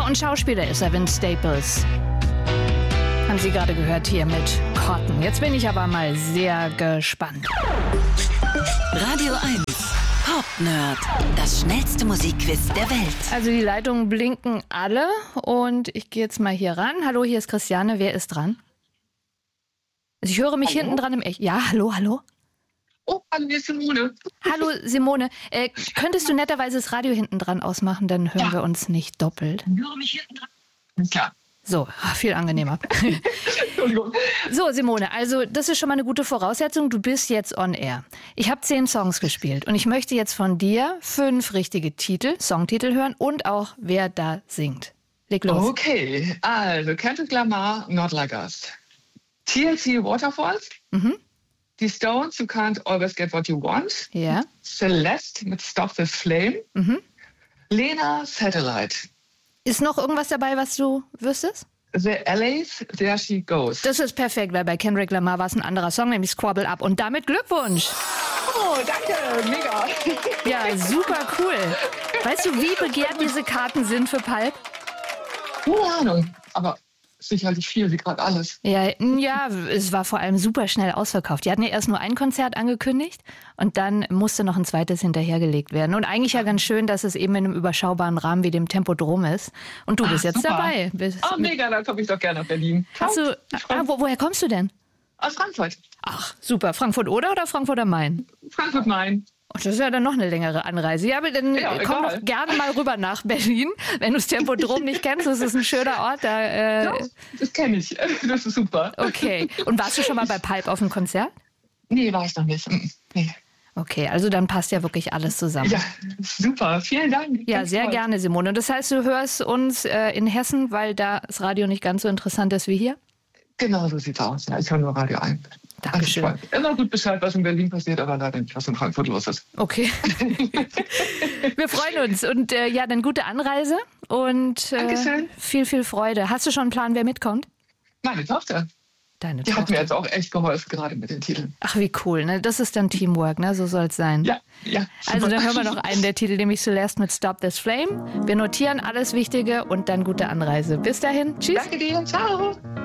Sänger und Schauspieler ist er, Vince Staples. Haben Sie gerade gehört hier mit Cotton. Jetzt bin ich aber mal sehr gespannt. Radio 1 Pop Nerd, das schnellste Musikquiz der Welt. Also die Leitungen blinken alle und ich gehe jetzt mal hier ran. Hallo, hier ist Christiane. Wer ist dran? Also ich höre mich hinten dran im Echt. Ja, hallo? Oh, hallo, hier ist Simone. Hallo, Simone. Könntest du netterweise das Radio hinten dran ausmachen, dann hören wir uns nicht doppelt. Ich höre mich hinten dran. Klar. So, viel angenehmer. Entschuldigung. So, Simone, also das ist schon mal eine gute Voraussetzung. Du bist jetzt on air. Ich habe 10 Songs gespielt und ich möchte jetzt von dir 5 richtige Songtitel hören und auch, wer da singt. Leg los. Okay, also Kendrick Lamar, Not Like Us. TLC, Waterfalls. Die Stones, You Can't Always Get What You Want. Ja. Celeste mit Stop This Flame. Lena, Satellite. Ist noch irgendwas dabei, was du wüsstest? The LA's, There She Goes. Das ist perfekt, weil bei Kendrick Lamar war es ein anderer Song, nämlich Squabble Up. Und damit Glückwunsch. Oh, danke, mega. Ja, super cool. Weißt du, wie begehrt diese Karten sind für Pulp? Keine Ahnung, aber sicherlich viel, wie gerade alles. Ja, es war vor allem super schnell ausverkauft. Die hatten ja erst nur ein Konzert angekündigt und dann musste noch ein zweites hinterhergelegt werden. Und eigentlich ja ganz schön, dass es eben in einem überschaubaren Rahmen wie dem Tempodrom ist. Und du bist jetzt super dabei. Mega, da komme ich doch gerne nach Berlin. Woher kommst du denn? Aus Frankfurt. Ach, super. Frankfurt oder Frankfurt am Main? Frankfurt-Main. Oh, das ist ja dann noch eine längere Anreise. Ja, aber dann komm doch gerne mal rüber nach Berlin, wenn du das Tempodrom nicht kennst. Das ist ein schöner Ort. Das kenne ich. Das ist super. Okay. Und warst du schon mal bei Pulp auf dem Konzert? Nee, war ich noch nicht. Nee. Okay, also dann passt ja wirklich alles zusammen. Ja, super. Vielen Dank. Ja, ganz sehr toll. gerne, Simone. Das heißt, du hörst uns in Hessen, weil da das Radio nicht ganz so interessant ist wie hier? Genau so sieht's aus. Ja, ich höre nur Radio 1. Dankeschön. Also ich weiß immer gut Bescheid, was in Berlin passiert, aber leider nicht, was in Frankfurt los ist. Okay. Wir freuen uns. Und dann gute Anreise und Dankeschön. Viel, viel Freude. Hast du schon einen Plan, wer mitkommt? Meine Tochter. Deine Die Tochter. hat mir jetzt auch echt geholfen, gerade mit den Titeln. Ach, wie cool. Ne? Das ist dann Teamwork, ne? So soll es sein. Ja. Also dann hören wir noch einen der Titel, nämlich Celeste mit Stop This Flame. Wir notieren alles Wichtige und dann gute Anreise. Bis dahin. Tschüss. Danke dir. Ciao.